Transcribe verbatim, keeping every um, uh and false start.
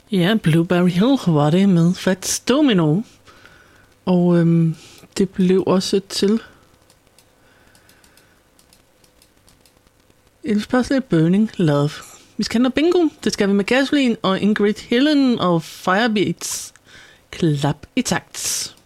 Ja, Blueberry Hill var det med Fats Domino. Og øhm, det blev også til Elvis Presley Burning Love. Vi skal have noget bingo. Det skal vi med Gasoline og Ingrid Hillen og Firebeats. Klap i takt.